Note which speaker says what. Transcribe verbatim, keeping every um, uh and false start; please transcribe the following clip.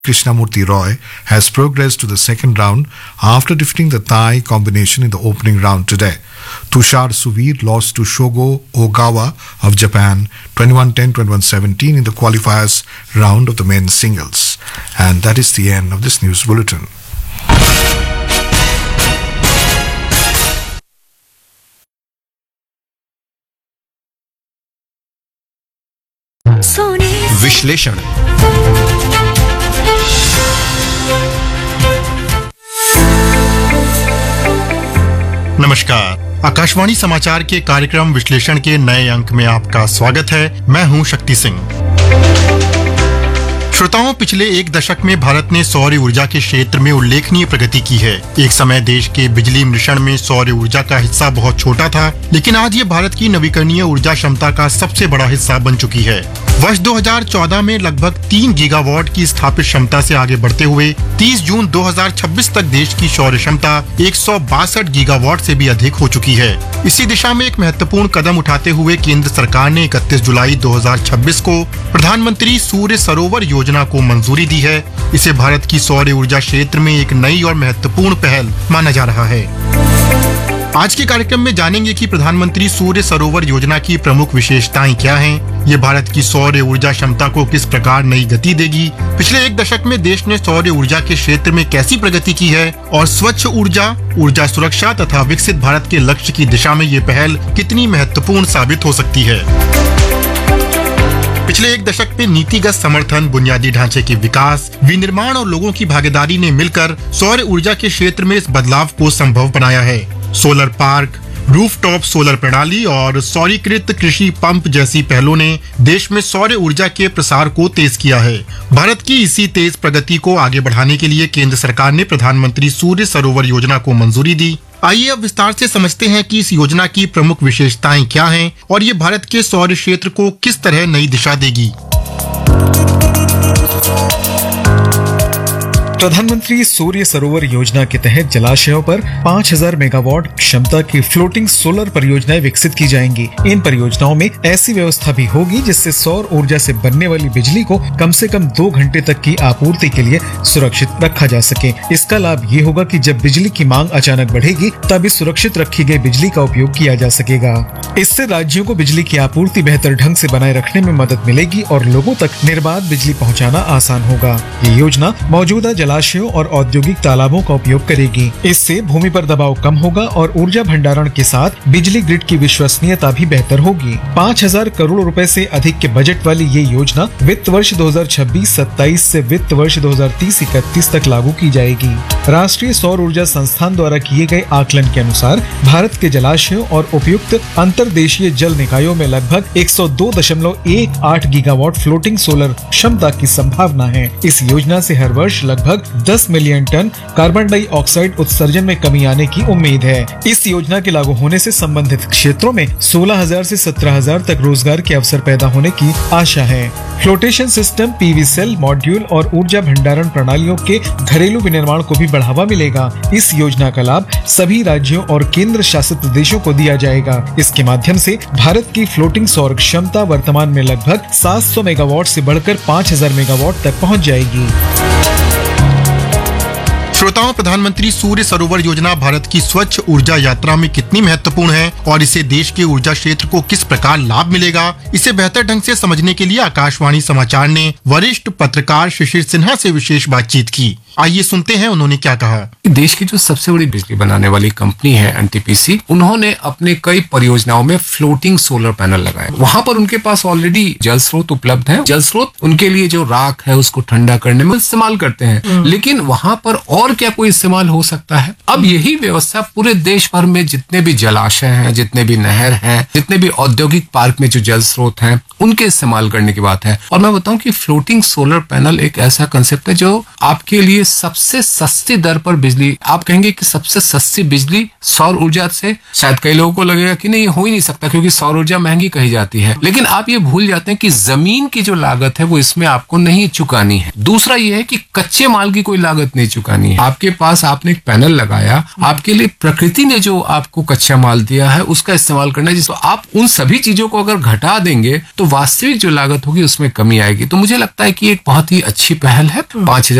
Speaker 1: Krishnamurti Roy has progressed to the second round after defeating the Thai combination in the opening round today. Tushar Suvir lost to Shogo Ogawa of Japan twenty-one ten, twenty-one seventeen in the qualifiers round of the men's singles. And that is the end of this news bulletin.
Speaker 2: विश्लेषण नमस्कार, आकाशवाणी समाचार के कार्यक्रम विश्लेषण के नए अंक में आपका स्वागत है। मैं हूं शक्ति सिंह। श्रोताओं, पिछले एक दशक में भारत ने सौर ऊर्जा के क्षेत्र में उल्लेखनीय प्रगति की है। एक समय देश के बिजली मिश्रण में सौर ऊर्जा का हिस्सा बहुत छोटा था, लेकिन आज ये भारत की नवीकरणीय ऊर्जा क्षमता का सबसे बड़ा हिस्सा बन चुकी है। वर्ष दो हज़ार चौदह में लगभग तीन गीगावाट की स्थापित क्षमता से आगे बढ़ते हुए तीस जून दो हज़ार छब्बीस तक देश की सौर क्षमता एक सौ बासठ गीगावाट से भी अधिक हो चुकी है। इसी दिशा में एक महत्वपूर्ण कदम उठाते हुए केंद्र सरकार ने इकतीस जुलाई दो हज़ार छब्बीस को प्रधानमंत्री सूर्य सरोवर योजना को मंजूरी दी है। इसे भारत की सौर ऊर्जा क्षेत्र में एक नई और महत्वपूर्ण पहल माना जा रहा है। आज के कार्यक्रम में जानेंगे कि प्रधानमंत्री सूर्य सरोवर योजना की प्रमुख विशेषताएं क्या हैं, ये भारत की सौर ऊर्जा क्षमता को किस प्रकार नई गति देगी, पिछले एक दशक में देश ने सौर ऊर्जा के क्षेत्र में कैसी प्रगति की है और स्वच्छ ऊर्जा, ऊर्जा सुरक्षा तथा विकसित भारत के लक्ष्य की दिशा में ये पहल कितनी महत्वपूर्ण साबित हो सकती है। पिछले एक दशक में नीतिगत समर्थन, बुनियादी ढांचे के विकास, विनिर्माण और लोगों की भागीदारी ने मिलकर सौर ऊर्जा के क्षेत्र में इस बदलाव को संभव बनाया है। सोलर पार्क, रूफटॉप सोलर प्रणाली और सौरीकृत कृषि पंप जैसी पहलों ने देश में सौर ऊर्जा के प्रसार को तेज किया है। भारत की इसी तेज प्रगति को आगे बढ़ाने के लिए केंद्र सरकार ने प्रधानमंत्री सूर्य सरोवर योजना को मंजूरी दी। आइए अब विस्तार से समझते हैं कि इस योजना की प्रमुख विशेषताएं क्या हैं और ये भारत के सौर क्षेत्र को किस तरह नई दिशा देगी।
Speaker 3: प्रधानमंत्री सूर्य सरोवर योजना के तहत जलाशयों पर पाँच हज़ार मेगावाट क्षमता की फ्लोटिंग सोलर परियोजनाएं विकसित की जाएंगी। इन परियोजनाओं में ऐसी व्यवस्था भी होगी जिससे सौर ऊर्जा से बनने वाली बिजली को कम से कम दो घंटे तक की आपूर्ति के लिए सुरक्षित रखा जा सके। इसका लाभ ये होगा कि जब बिजली की मांग अचानक बढ़ेगी तब इस सुरक्षित रखी गई बिजली का उपयोग किया जा सकेगा। इससे राज्यों को बिजली की आपूर्ति बेहतर ढंग से बनाए रखने में मदद मिलेगी और लोगों तक निर्बाध बिजली पहुँचाना आसान होगा। ये योजना मौजूदा जलाशयों और औद्योगिक तालाबों का उपयोग करेगी। इससे भूमि पर दबाव कम होगा और ऊर्जा भंडारण के साथ बिजली ग्रिड की विश्वसनीयता भी बेहतर होगी। पाँच हज़ार करोड़ रुपए से अधिक के बजट वाली ये योजना वित्त वर्ष दो हज़ार छब्बीस सत्ताईस से वित्त वर्ष दो हज़ार तीस इकतीस तक लागू की जाएगी। राष्ट्रीय सौर ऊर्जा संस्थान द्वारा किए गए आकलन के अनुसार भारत के जलाशयों और उपयुक्त अंतर्देशीय जल निकायों में लगभग एक सौ दो दशमलव एक आठ गीगावाट फ्लोटिंग सोलर क्षमता की संभावना है। इस योजना से हर वर्ष लगभग दस मिलियन टन कार्बन डाइऑक्साइड उत्सर्जन में कमी आने की उम्मीद है। इस योजना के लागू होने से संबंधित क्षेत्रों में सोलह हज़ार से सत्रह हज़ार तक रोजगार के अवसर पैदा होने की आशा है। Flotation system, PV cell, module और ऊर्जा भंडारण प्रणालियों के घरेलू विनिर्माण को भी बढ़ावा मिलेगा। इस योजना का लाभ सभी राज्यों और केंद्र शासित प्रदेशों को दिया जाएगा। इसके माध्यम से भारत की फ्लोटिंग सौर क्षमता वर्तमान में लगभग सात सौ मेगावाट से बढ़कर पाँच हज़ार मेगावाट तक पहुँच जाएगी।
Speaker 2: श्रोताओं, प्रधानमंत्री सूर्य सरोवर योजना भारत की स्वच्छ ऊर्जा यात्रा में कितनी महत्वपूर्ण है और इसे देश के ऊर्जा क्षेत्र को किस प्रकार लाभ मिलेगा, इसे बेहतर ढंग से समझने के लिए आकाशवाणी समाचार ने वरिष्ठ पत्रकार शिशिर सिन्हा से विशेष बातचीत की। आइए सुनते हैं उन्होंने क्या कहा।
Speaker 4: देश की जो सबसे बड़ी बिजली बनाने वाली कंपनी है एनटीपीसी, उन्होंने अपने कई परियोजनाओं में फ्लोटिंग सोलर पैनल लगाए। वहां पर उनके पास ऑलरेडी जल स्रोत उपलब्ध है। जल स्रोत उनके लिए जो राख है उसको ठंडा करने में इस्तेमाल करते हैं, लेकिन वहां पर और क्या कोई इस्तेमाल हो सकता है? अब यही व्यवस्था पूरे देश भर में जितने भी जलाशय हैं, जितने भी नहर हैं, जितने भी औद्योगिक पार्क में जो जल स्रोत हैं, उनके इस्तेमाल करने की बात है। और मैं बताऊं कि फ्लोटिंग सोलर पैनल एक ऐसा कंसेप्ट है जो आपके लिए सबसे सस्ती दर पर बिजली, आप कहेंगे कि सबसे सस्ती बिजली सौर ऊर्जा से, शायद कई लोगों को लगेगा कि नहीं, हो ही नहीं सकता क्योंकि सौर ऊर्जा महंगी कही जाती है, लेकिन आप ये भूल जाते हैं कि जमीन की जो लागत है वो इसमें आपको नहीं चुकानी है। दूसरा ये है कि कच्चे माल की कोई लागत नहीं चुकानी है। आपके पास आपने एक पैनल लगाया, आपके लिए प्रकृति ने जो आपको कच्चा माल दिया है उसका इस्तेमाल करना है। जिसको आप उन सभी चीजों को अगर घटा देंगे तो वास्तविक जो लागत होगी उसमें कमी आएगी। तो मुझे लगता है कि एक बहुत ही अच्छी पहल है। पांच